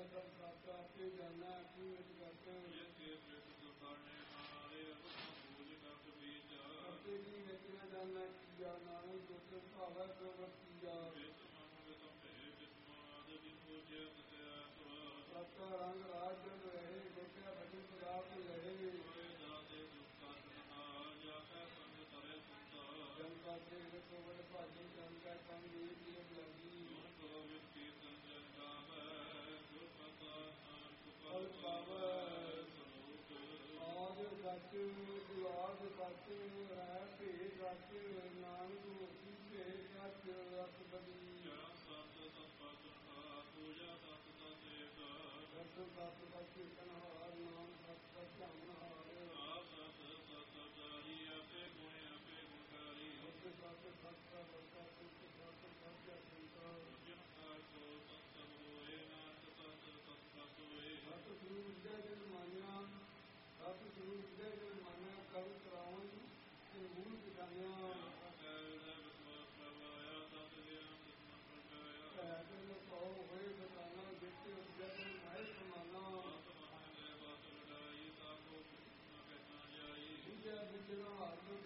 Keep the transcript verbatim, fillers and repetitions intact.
सब साता आपे जाना अपनी विच गत ये के प्रेत सुताने मारे भूल गत बीज आपे की विच न जाना किया नानक दुख भावा जो वरतिया वित मन वित भे विस्माद दिन पूजे सत्ता रंग राज जब रहे देखा भजन प्रताप रहे दाते दुख संहार जाता संग करे संसार जनता से रखो बड़ भागी जनता कम नीत योग लगी गोविंद की संजन गावे गुरमता फल पावै आद सच जुआद सच है भेद सच नानक होती भेद सच रस बदी सत सत पूजा सत सत एक सत सत सच कनहार नाम सत सच हमहार आप सत सत चारी अपे गुण अपे गुणकारी सत सत सत सत सत सत सत संता जिनका को सत्सव होए नाथ सत सत सत होए सत गुरु विद्या जन मान्या सत गुरु विद्या जन मान्या कवि श्रावण के मूल दिखाया प्रभाया सत ज्ञान प्रकाया ऐसे सौ होए बताना देखते जब माय समाना बात लड़ाई साको कहना जाई विद्या विद्या